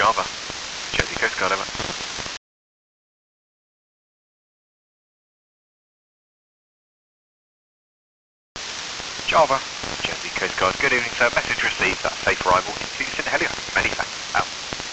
Java. Jersey Coast Guard, over. Java, Jersey Coast Guard. Good evening, sir. Message received. That's safe arrival into St Helier. Many thanks.